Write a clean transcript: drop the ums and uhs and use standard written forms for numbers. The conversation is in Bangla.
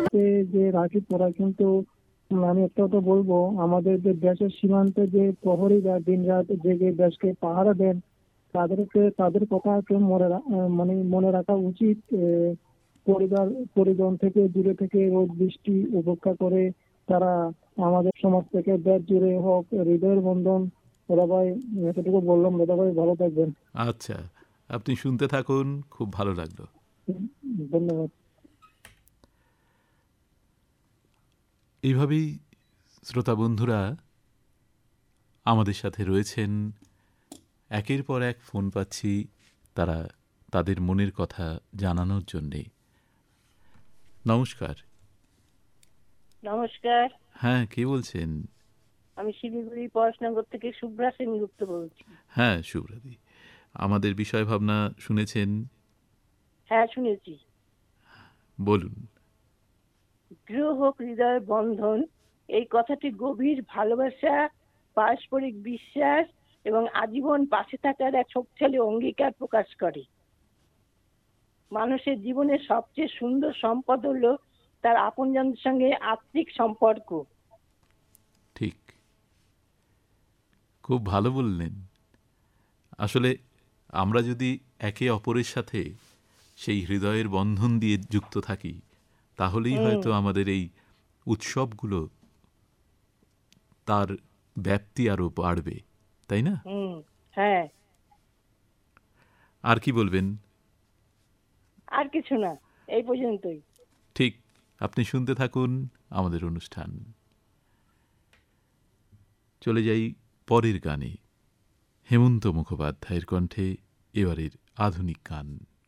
সীমান্তে যে রাখি তোরা কিন্তু আমি একটা কথা বলবো, আমাদের যে দেশের সীমান্তে যে প্রহরীরা দিন রাত জেগে দেশকে পাহারা দেন, তাদের কথা কেউ মানে মনে রাখা উচিত। পরিবার পরিজন থেকে দূরে থেকে রোদ বৃষ্টি উপেক্ষা করে তারা আমাদের সমাজ থেকে দেশ জুড়ে হোক হৃদয়ের বন্ধন। দাদা ভাই, এতটুকু বললাম। দাদা ভাই ভালো থাকবেন। আচ্ছা, আপনি শুনতে থাকুন, খুব ভালো লাগলো। ধন্যবাদ। এইভাবেই শ্রোতা বন্ধুরা আমাদের সাথে রয়েছেন, একের পর এক ফোন পাচ্ছি তারা তাদের মনের কথা জানানোর জন্যে। নমস্কার। নমস্কার, হ্যাঁ, কে বলছেন? আমি শিলিগুড়ি পড়াশোনাগর থেকে শুভ্রা সেনগুপ্ত বলছি। হ্যাঁ, সুব্রতী, আমাদের বিষয় ভাবনা শুনেছেন? হ্যাঁ, শুনেছি। বলুন। গৃহ হোক হৃদয়ের বন্ধন, এই কথাটি গভীর ভালোবাসা, পারস্পরিক বিশ্বাস এবং আজীবন পাশে থাকার এক শক্তিশালী অঙ্গীকার প্রকাশ করে। মানুষের জীবনের সবচেয়ে সুন্দর সম্পদ হলো তার আপনজনদের সঙ্গে আত্মিক সম্পর্ক। ঠিক, খুব ভালো বললেন। আসলে আমরা যদি একে অপরের সাথে সেই হৃদয়ের বন্ধন দিয়ে যুক্ত থাকি, তাহলেই হয়তো আমাদের এই উৎসবগুলো তার ব্যাপ্তি আরো বাড়বে, তাই না? হ্যাঁ। আর কি বলবেন? আর কিছু না, এই পর্যন্তই। ঠিক, আপনি শুনতে থাকুন আমাদের অনুষ্ঠান। চলে যাই পরের গানে। হেমন্ত মুখোপাধ্যায়ের কণ্ঠে এবারের আধুনিক গান।